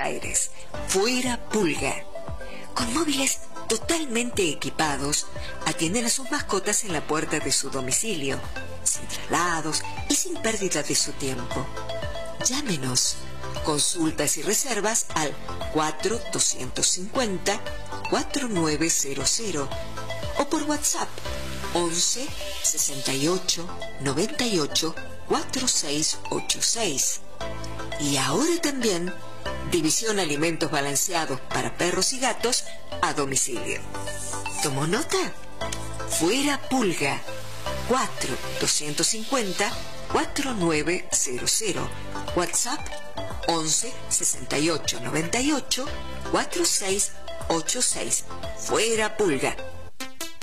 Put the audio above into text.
Aires. Fuera Pulga. Con móviles totalmente equipados, atienden a sus mascotas en la puerta de su domicilio, sin traslados y sin pérdida de su tiempo. Llámenos. Consultas y reservas al 4250-4900 o por WhatsApp 11 68 98 4686. Y ahora también división alimentos balanceados para perros y gatos a domicilio. ¿Tomó nota? Fuera Pulga. 4250-4900. WhatsApp 11 68 98 4686. Fuera Pulga.